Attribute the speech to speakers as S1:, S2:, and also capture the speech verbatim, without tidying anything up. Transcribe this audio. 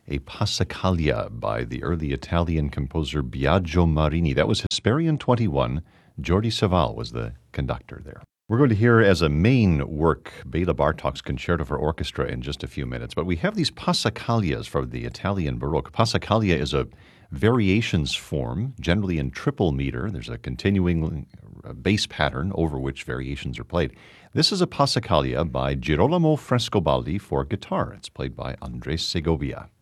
S1: a Passacaglia by the early Italian composer Biagio Marini. That was Hesperian twenty-one. Jordi Savall was the conductor there. We're going to hear as a main work Bela Bartok's Concerto for Orchestra in just a few minutes, but we have these Passacaglias from the Italian Baroque. Passacaglia is a variations form, generally in triple meter. There's a continuing bass pattern over which variations are played. This is a Passacaglia by Girolamo Frescobaldi for guitar. It's played by Andres Segovia.